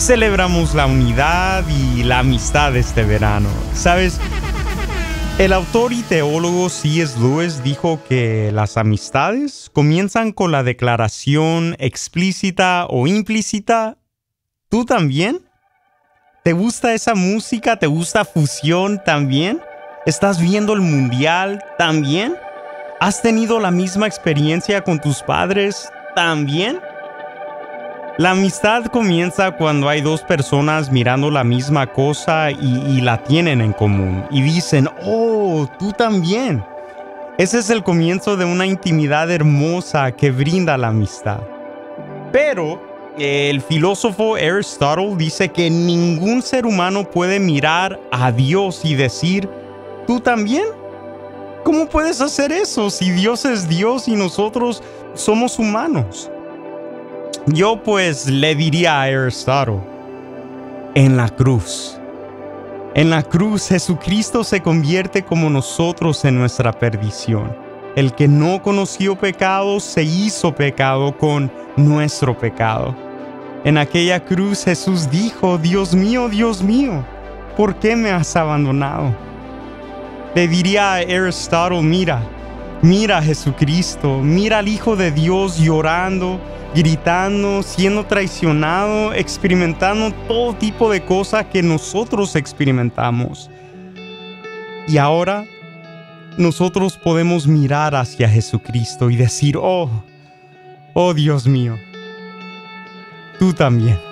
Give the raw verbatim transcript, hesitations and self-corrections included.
celebramos la unidad y la amistad este verano. ¿Sabes? El autor y teólogo C S Lewis dijo que las amistades comienzan con la declaración explícita o implícita. ¿Tú también? ¿Te gusta esa música? ¿Te gusta fusión también? ¿Estás viendo el mundial también? ¿Has tenido la misma experiencia con tus padres también? La amistad comienza cuando hay dos personas mirando la misma cosa y, y la tienen en común y dicen, oh, tú también. Ese es el comienzo de una intimidad hermosa que brinda la amistad. Pero el filósofo Aristóteles dice que ningún ser humano puede mirar a Dios y decir, ¿tú también? ¿Cómo puedes hacer eso si Dios es Dios y nosotros somos humanos? Yo pues le diría a Aristóteles, en la cruz. En la cruz Jesucristo se convierte como nosotros en nuestra perdición. El que no conoció pecado se hizo pecado con nuestro pecado. En aquella cruz Jesús dijo, Dios mío, Dios mío, ¿por qué me has abandonado? Le diría a Aristóteles, mira, mira a Jesucristo, mira al Hijo de Dios llorando, gritando, siendo traicionado, experimentando todo tipo de cosas que nosotros experimentamos. Y ahora nosotros podemos mirar hacia Jesucristo y decir, oh, oh Dios mío, tú también.